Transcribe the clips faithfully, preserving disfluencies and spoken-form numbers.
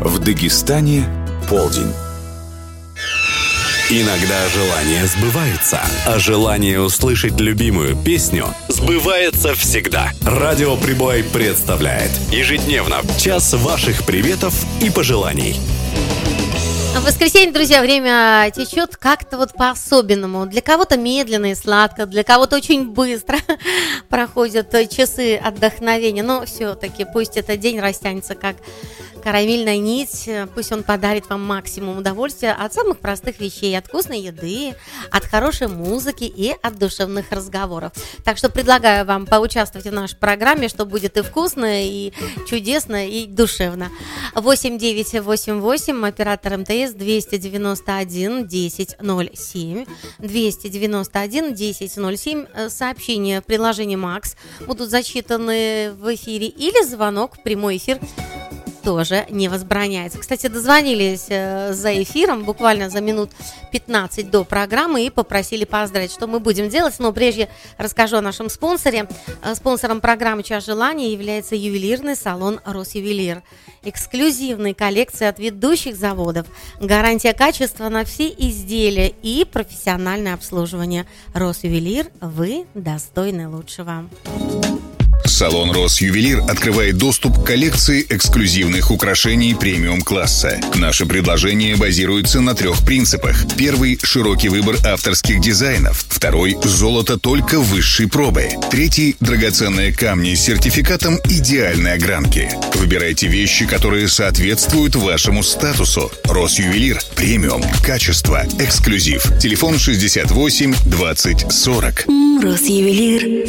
В Дагестане полдень. Иногда желания сбываются, а желание услышать любимую песню сбывается всегда. Радио Прибой представляет ежедневно час ваших приветов и пожеланий. В воскресенье, друзья, время течет как-то вот по-особенному. Для кого-то медленно и сладко, для кого-то очень быстро проходят часы отдохновения. Но все-таки пусть этот день растянется как карамельная нить, пусть он подарит вам максимум удовольствия от самых простых вещей, от вкусной еды, от хорошей музыки и от душевных разговоров. Так что предлагаю вам поучаствовать в нашей программе, что будет и вкусно, и чудесно, и душевно. восемь девятьсот восемьдесят восемь, оператор МТС, двести девяносто один десять ноль семь, двести девяносто один десять ноль семь. Сообщения в приложении Макс будут зачитаны в эфире, или звонок в прямой эфир тоже не возбраняется. Кстати, дозвонились э, за эфиром буквально за минут пятнадцать до программы и попросили поздравить. Что мы будем делать? Но прежде расскажу о нашем спонсоре. Э, спонсором программы «Час желаний» является ювелирный салон «Росювелир». Эксклюзивные коллекции от ведущих заводов, гарантия качества на все изделия и профессиональное обслуживание. «Росювелир», вы достойны лучшего. Салон «Росювелир» открывает доступ к коллекции эксклюзивных украшений премиум-класса. Наше предложение базируется на трех принципах. Первый – широкий выбор авторских дизайнов. Второй – золото только высшей пробы. Третий – драгоценные камни с сертификатом идеальной огранки. Выбирайте вещи, которые соответствуют вашему статусу. «Росювелир» – премиум, качество, эксклюзив. Телефон шестьдесят восемь двадцать сорок. «Росювелир».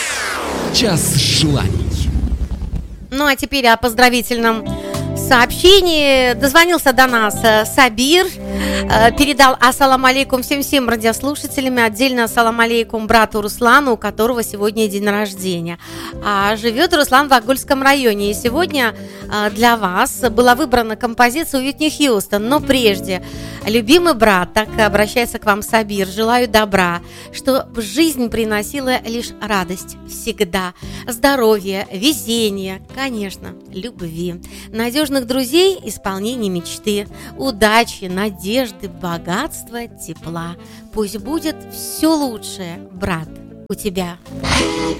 Час желаний. Ну а теперь о поздравительном сообщении. Дозвонился до нас Сабир, передал ассалам алейкум всем-всем радиослушателям, отдельно ассалам алейкум брату Руслану, у которого сегодня день рождения. А живет Руслан в Агульском районе. И сегодня для вас была выбрана композиция Уитни Хьюстон. Но прежде, любимый брат, так обращается к вам Сабир, желаю добра, что жизнь приносила лишь радость всегда, здоровье, везение, конечно, любви, надежных друзей, исполнения мечты, удачи, надежды, богатства, тепла. Пусть будет все лучшее, брат, у тебя.